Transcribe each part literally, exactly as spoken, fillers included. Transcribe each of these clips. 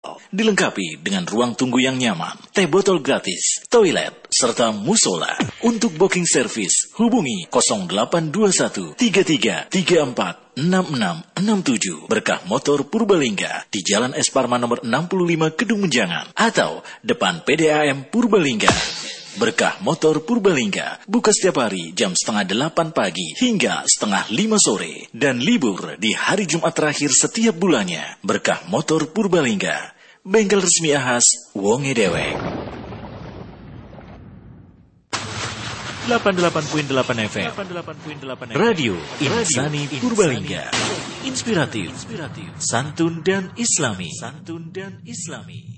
Dilengkapi dengan ruang tunggu yang nyaman, teh botol gratis, toilet, serta musola. Untuk booking service, hubungi nol delapan dua satu tiga tiga tiga empat enam enam enam tujuh. Berkah Motor Purbalingga di Jalan Es Parman nomor enam puluh lima Kedung Menjangan atau depan P D A M Purbalingga. Berkah Motor Purbalingga buka setiap hari jam setengah delapan pagi hingga setengah lima sore dan libur di hari Jumat terakhir setiap bulannya. Berkah Motor Purbalingga, bengkel resmi Ahas Wonge Dewek. delapan puluh delapan koma delapan F M Radio Insani Purbalingga. Inspiratif, santun dan islami. Santun dan islami.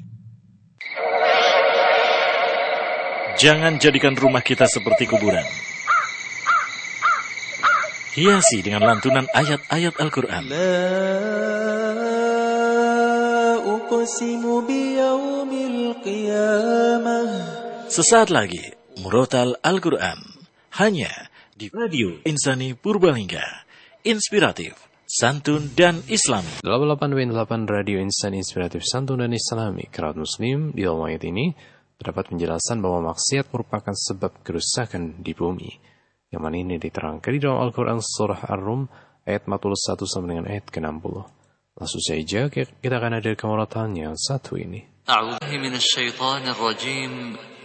Jangan jadikan rumah kita seperti kuburan. Hiasi dengan lantunan ayat-ayat Al-Quran. Sesaat lagi, Murotal Al-Quran. Hanya di Radio Insani Purbalingga. Inspiratif, santun dan islami. delapan puluh delapan koma delapan Radio Insani Inspiratif, santun dan islami. Kerabat muslim, di dalam ayat ini terdapat penjelasan bahwa maksiat merupakan sebab kerusakan di bumi. Yang mana ini diterangkan di dalam Al-Quran surah Ar-Rum ayat empat puluh satu sampai dengan ayat ke enam puluh. Langsung saja kita akan hadirkan ulatannya yang satu ini. A'udzu minasyaitonir rajim.